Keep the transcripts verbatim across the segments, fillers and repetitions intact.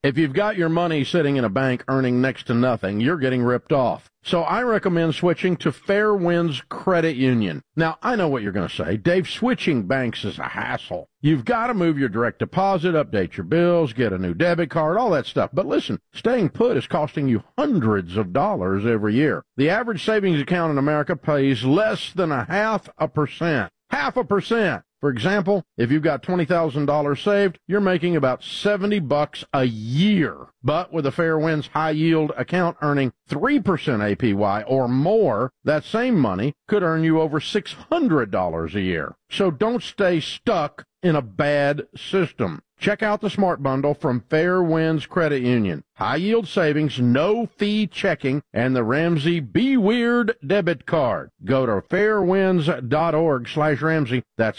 If you've got your money sitting in a bank earning next to nothing, you're getting ripped off. So I recommend switching to Fairwinds Credit Union. Now, I know what you're going to say. Dave, switching banks is a hassle. You've got to move your direct deposit, update your bills, get a new debit card, all that stuff. But listen, staying put is costing you hundreds of dollars every year. The average savings account in America pays less than a half a percent. Half a percent. For example, if you've got twenty thousand dollars saved, you're making about seventy bucks a year. But with a Fairwinds high-yield account earning three percent A P Y or more, that same money could earn you over six hundred dollars a year. So don't stay stuck in a bad system. Check out the Smart Bundle from Fairwinds Credit Union. High-yield savings, no-fee checking, and the Ramsey Be Weird debit card. Go to fairwinds.org slash Ramsey. That's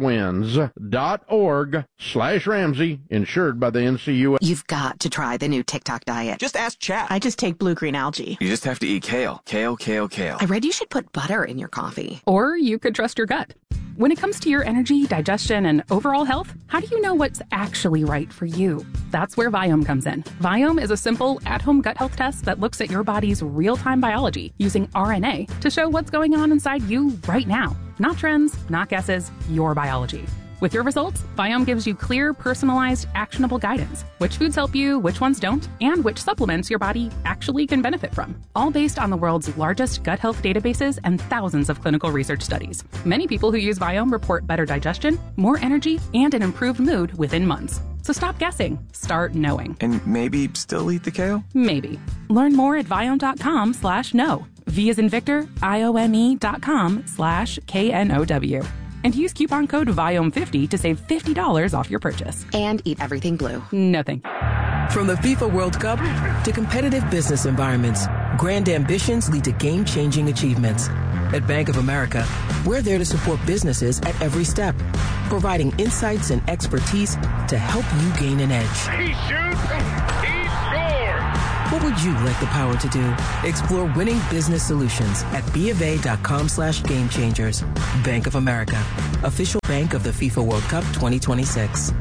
fairwinds.org slash Ramsey, insured by the N C U A. You've got to try the new TikTok diet. Just ask Chat. I just take blue-green algae. You just have to eat kale. Kale, kale, kale. I read you should put butter in your coffee. Or you could trust your gut. When it comes to your energy, digestion, and overall health, how do you know what's actually right for you? That's where Viome comes in. Viome is a simple, at-home gut health test that looks at your body's real-time biology using R N A to show what's going on inside you right now. Not trends, not guesses, your biology. With your results, Viome gives you clear, personalized, actionable guidance. Which foods help you, which ones don't, and which supplements your body actually can benefit from. All based on the world's largest gut health databases and thousands of clinical research studies. Many people who use Viome report better digestion, more energy, and an improved mood within months. So stop guessing. Start knowing. And maybe still eat the kale? Maybe. Learn more at Viome.com slash know. V as in Victor, I O M E dot com slash K N O W. And use coupon code Viome fifty to save fifty dollars off your purchase. And eat everything blue. Nothing. From the FIFA World Cup to competitive business environments, grand ambitions lead to game-changing achievements. At Bank of America, we're there to support businesses at every step, providing insights and expertise to help you gain an edge. He shoots, he scores! What would you like the power to do? Explore winning business solutions at BofA.com slash game changers. Bank of America, official bank of the FIFA World Cup twenty twenty-six.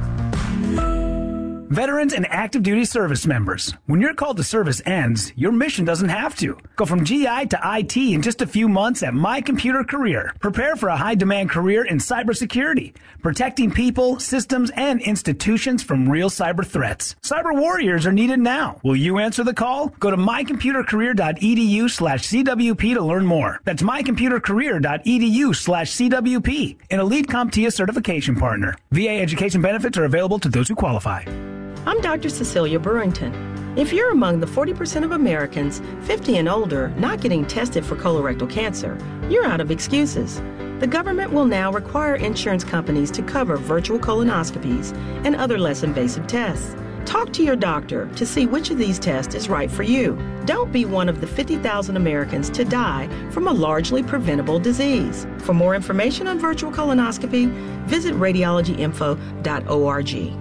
Veterans and active duty service members, when your call to service ends, your mission doesn't have to. Go from G I to I T in just a few months at My Computer Career. Prepare for a high-demand career in cybersecurity, protecting people, systems, and institutions from real cyber threats. Cyber warriors are needed now. Will you answer the call? Go to mycomputercareer.edu slash CWP to learn more. That's mycomputercareer.edu slash CWP, an elite CompTIA certification partner. V A education benefits are available to those who qualify. I'm Doctor Cecilia Burrington. If you're among the forty percent of Americans fifty and older not getting tested for colorectal cancer, you're out of excuses. The government will now require insurance companies to cover virtual colonoscopies and other less invasive tests. Talk to your doctor to see which of these tests is right for you. Don't be one of the fifty thousand Americans to die from a largely preventable disease. For more information on virtual colonoscopy, visit radiology info dot org.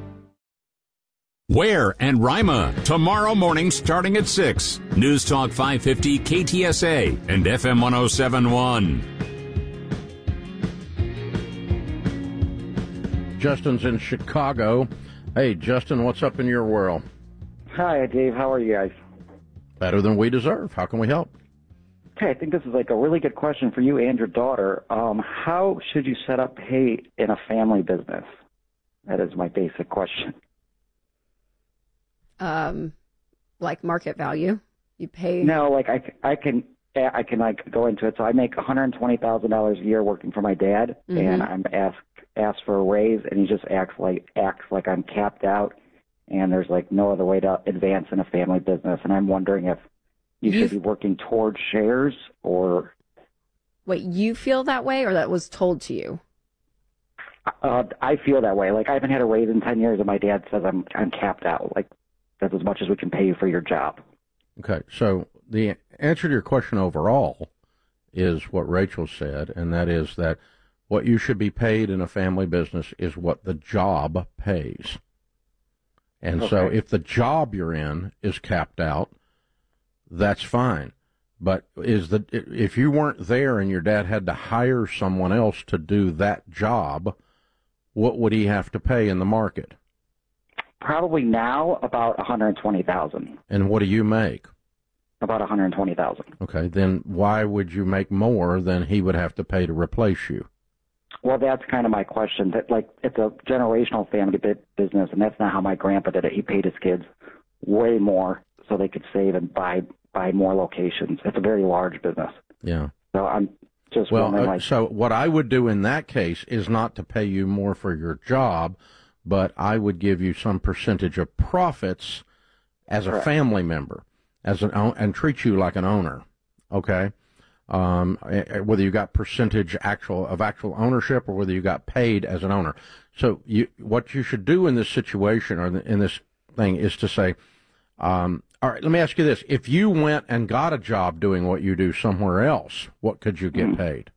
Ware and Rima, tomorrow morning starting at six. News Talk five fifty K T S A and F M one oh seven point one. Justin's in Chicago. Hey, Justin, what's up in your world? Hi, Dave. How are you guys? Better than we deserve. How can we help? Okay, I think this is like a really good question for you and your daughter. Um, how should you set up pay in a family business? That is my basic question. Um, like market value, you pay. No, like I, I can, I can like go into it. So I make one hundred twenty thousand dollars a year working for my dad, mm-hmm. and I'm asked asked for a raise, and he just acts like acts like I'm capped out, and there's like no other way to advance in a family business. And I'm wondering if you You've... should be working towards shares or. Wait, you feel that way, or that was told to you? Uh, I feel that way. Like I haven't had a raise in ten years, and my dad says I'm I'm capped out. Like. That's as much as we can pay you for your job. Okay, so the answer to your question overall is what Rachel said, and that is that what you should be paid in a family business is what the job pays. And okay. So if the job you're in is capped out, that's fine. But is the if you weren't there and your dad had to hire someone else to do that job, what would he have to pay in the market? Probably now about one hundred twenty thousand dollars. And what do you make? About one hundred twenty thousand dollars. Okay, then why would you make more than he would have to pay to replace you? Well, that's kind of my question. That like it's a generational family business, and that's not how my grandpa did it. He paid his kids way more so they could save and buy buy more locations. It's a very large business. Yeah. So I'm just well. wondering, Uh, like, so what I would do in that case is not to pay you more for your job, but I would give you some percentage of profits as a Correct. family member, as an own, and treat you like an owner. Okay. Um, whether you got percentage actual of actual ownership or whether you got paid as an owner. So you, what you should do in this situation or in this thing is to say, um, all right, let me ask you this. If you went and got a job doing what you do somewhere else, what could you get mm-hmm. paid?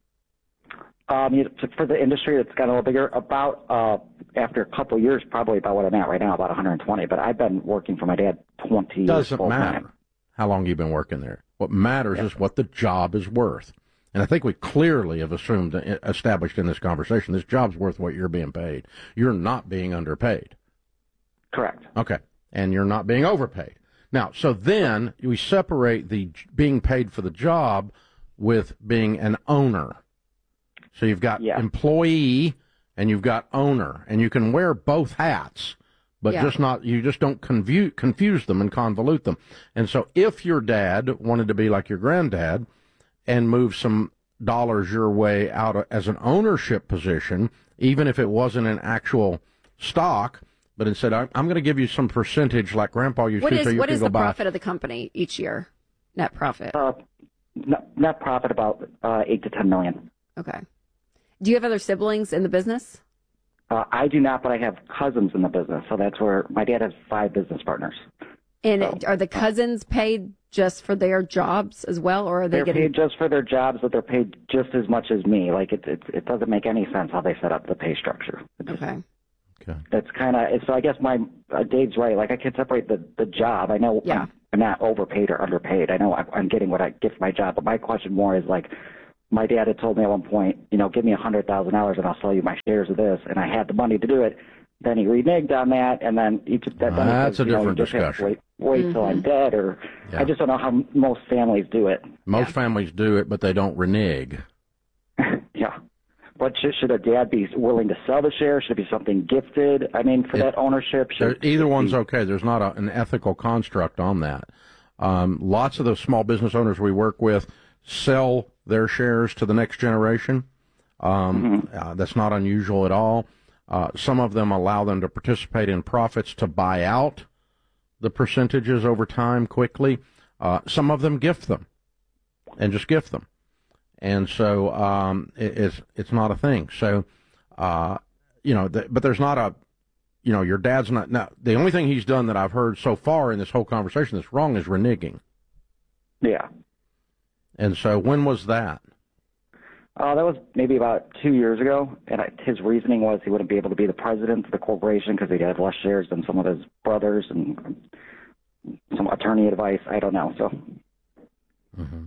Um, you know, for the industry that's got a little bigger, about, uh, after a couple of years, probably about what I'm at right now, about one hundred twenty. But I've been working for my dad twenty years. Doesn't matter how long you've been working there. What matters yeah. is what the job is worth. And I think we clearly have assumed, established in this conversation, this job's worth what you're being paid. You're not being underpaid. Correct. Okay. And you're not being overpaid. Now, so then we separate the being paid for the job with being an owner. So you've got yeah. employee and you've got owner, and you can wear both hats. But Yeah. just not, you just don't confuse, confuse them and convolute them. And so if your dad wanted to be like your granddad and move some dollars your way out of, as an ownership position, even if it wasn't an actual stock, but instead, I'm, I'm going to give you some percentage like Grandpa used What to, is so you what can is go the buy. profit of the company each year? Net profit. Uh, net, net profit about uh, eight to ten million. Okay. Do you have other siblings in the business? Uh, I do not, but I have cousins in the business, so that's where my dad has five business partners. And so, are the cousins paid just for their jobs as well, or are they they're getting paid just for their jobs, but they're paid just as much as me. Like it, it, it doesn't make any sense how they set up the pay structure. It just, okay? Okay. It's kind of so. I guess my uh, Dave's right. Like I can separate the the job. I know Yeah. I'm, I'm not overpaid or underpaid. I know I'm, I'm getting what I get for my job. But my question more is like, my dad had told me at one point, you know, give me a hundred thousand dollars and I'll sell you my shares of this, and I had the money to do it. Then he reneged on that, and then he just that. Uh, then he that's says, a you know, different you just have to discussion. Wait, wait Mm-hmm. till I'm dead, or Yeah. I just don't know how most families do it. Most Yeah. families do it, but they don't renege. Yeah. But should, should a dad be willing to sell the shares? Should it be something gifted? I mean, for Yeah. that ownership, There, should either it one's be, okay. There's not a, an ethical construct on that. Um, lots of the small business owners we work with sell their shares to the next generation. Um, Mm-hmm. uh, that's not unusual at all. Uh, some of them allow them to participate in profits to buy out the percentages over time quickly. Uh, some of them gift them and just gift them. And so um, it, it's it's not a thing. So, uh, you know, the, but there's not a, you know, your dad's not. Now, the only thing he's done that I've heard so far in this whole conversation that's wrong is reneging. Yeah. And so when was that? Uh, that was maybe about two years ago, and I, his reasoning was he wouldn't be able to be the president of the corporation because he'd have less shares than some of his brothers and some attorney advice. I don't know. So, Mm-hmm.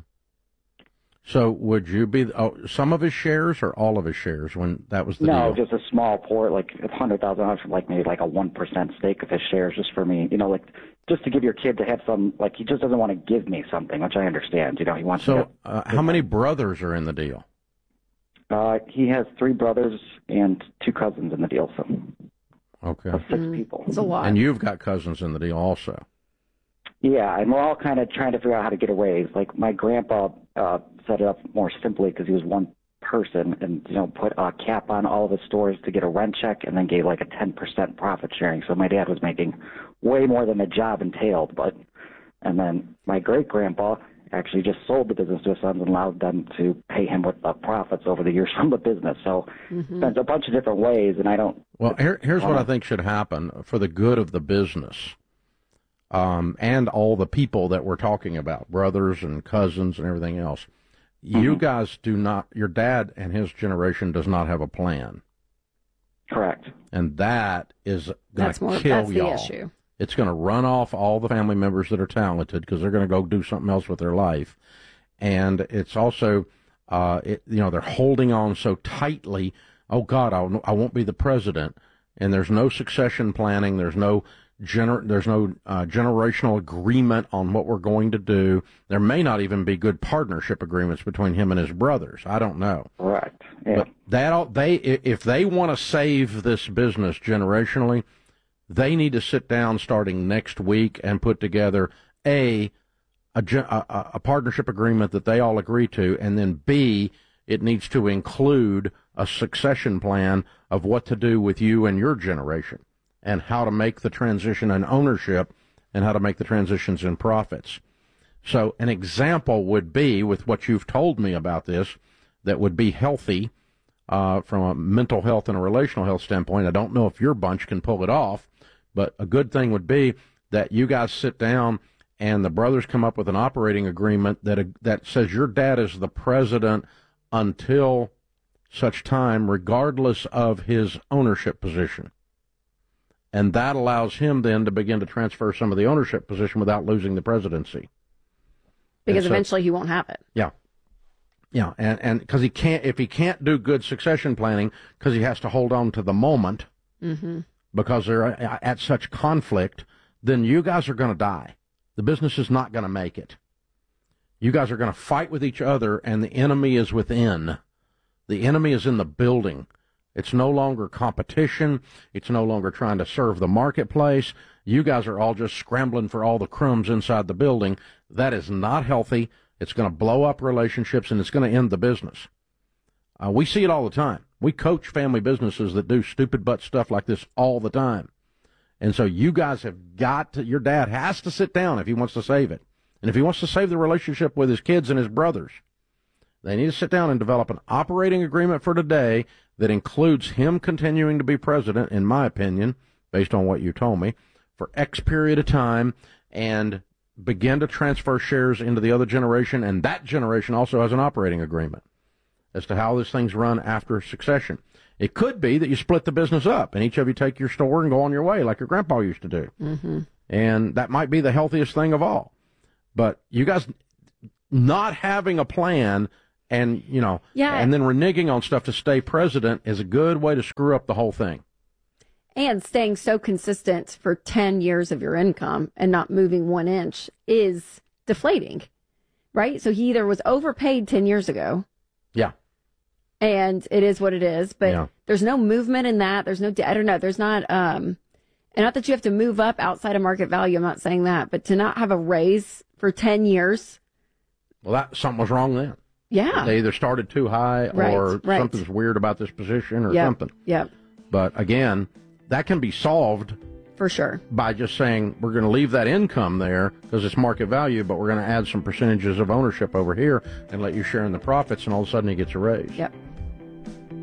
So would you be oh, some of his shares or all of his shares when that was the no, deal? just a small port, like a hundred thousand dollars, like maybe like a one percent stake of his shares, just for me. You know, like just to give your kid to have some. Like he just doesn't want to give me something, which I understand. You know, he wants. So to uh, how many brothers are in the deal? Uh, he has three brothers and two cousins in the deal, so Okay. of six people. It's a lot. And you've got cousins in the deal also. Yeah, and we're all kind of trying to figure out how to get a raise. Like my grandpa uh, set it up more simply because he was one person, and you know put a cap on all of his stores to get a rent check, and then gave like a ten percent profit sharing. So my dad was making way more than the job entailed. But and then my great grandpa actually just sold the business to his sons and allowed them to pay him with the profits over the years from the business. So Mm-hmm. there's a bunch of different ways, and I don't. Well, here, here's what I think should happen for the good of the business, um, and all the people that we're talking about, brothers and cousins and everything else. You Mm-hmm. guys do not, your dad and his generation does not have a plan. Correct. And that is going That's to more. kill That's the y'all. issue. It's going to run off all the family members that are talented because they're going to go do something else with their life. And it's also, uh, it, you know, they're holding on so tightly. Oh, God, I'll, I won't be the president. and there's no succession planning, there's no gener- there's no uh, generational agreement on what we're going to do. There may not even be good partnership agreements between him and his brothers. I don't know. Right. Yeah. But that they if they want to save this business generationally, they need to sit down starting next week and put together a a, a, a partnership agreement that they all agree to, and then B, it needs to include a succession plan of what to do with you and your generation, and how to make the transition in ownership and how to make the transitions in profits. So an example would be, with what you've told me about this, that would be healthy uh, from a mental health and a relational health standpoint. I don't know if your bunch can pull it off, but a good thing would be that you guys sit down and the brothers come up with an operating agreement that uh, that says your dad is the president until such time, regardless of his ownership position. And that allows him then to begin to transfer some of the ownership position without losing the presidency. Because so, eventually he won't have it. Yeah. Yeah, and and because he can't, if he can't do good succession planning, because he has to hold on to the moment, mm-hmm. because they're at such conflict, then you guys are going to die. The business is not going to make it. You guys are going to fight with each other, and the enemy is within. The enemy is in the building. It's no longer competition. It's no longer trying to serve the marketplace. You guys are all just scrambling for all the crumbs inside the building. That is not healthy. It's going to blow up relationships, and it's going to end the business. Uh, we see it all the time. We coach family businesses that do stupid butt stuff like this all the time. And so you guys have got to, your dad has to sit down if he wants to save it. And if he wants to save the relationship with his kids and his brothers, they need to sit down and develop an operating agreement for today that includes him continuing to be president, in my opinion, based on what you told me, for X period of time, and begin to transfer shares into the other generation, and that generation also has an operating agreement as to how this thing's run after succession. It could be that you split the business up, and each of you take your store and go on your way like your grandpa used to do. Mm-hmm. And that might be the healthiest thing of all. But you guys not having a plan and, you know, yeah. and then reneging on stuff to stay president is a good way to screw up the whole thing. And staying so consistent for ten years of your income and not moving one inch is deflating, right? So he either was overpaid ten years ago. Yeah. And it is what it is, but yeah. there's no movement in that. There's no, I don't know, there's not, um, and not that you have to move up outside of market value. I'm not saying that, but to not have a raise for ten years. Well, that something was wrong then. Yeah. They either started too high right, or right. something's weird about this position or yep, something. Yep. But again, that can be solved for sure by just saying we're going to leave that income there because it's market value, but we're going to add some percentages of ownership over here and let you share in the profits, and all of a sudden he gets a raise. Yep.